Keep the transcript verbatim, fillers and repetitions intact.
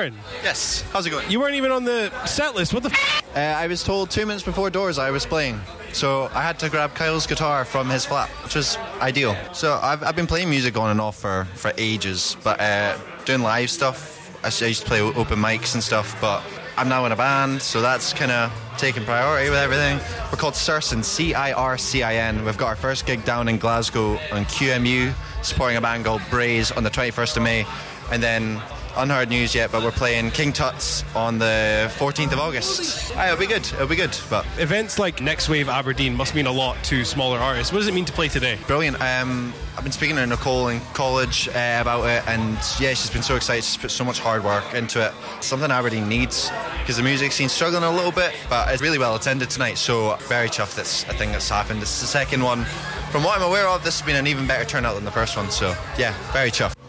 Aaron. Yes. How's it going? You weren't even on the set list. What the f***? Uh, I was told two minutes before doors I was playing, so I had to grab Kyle's guitar from his flat, which was ideal. So I've, I've been playing music on and off for, for ages, but uh, doing live stuff, I used to play open mics and stuff, but I'm now in a band, so that's kind of taking priority with everything. We're called Circin, C I R C I N. We've got our first gig down in Glasgow on Q M U, supporting a band called Braze on the twenty-first of May, and then unheard news yet, but we're playing King Tut's on the fourteenth of August. Aye, it'll be good, it'll be good. But events like Next Wave Aberdeen must mean a lot to smaller artists. What does it mean to play today? Brilliant. Um, I've been speaking to Nicole in college uh, about it, and yeah, she's been so excited. She's put so much hard work into it. Something Aberdeen needs, because the music scene's struggling a little bit, but it's really well attended tonight, so very chuffed that's a thing that's happened. This is the second one. From what I'm aware of, this has been an even better turnout than the first one, so yeah, very chuffed.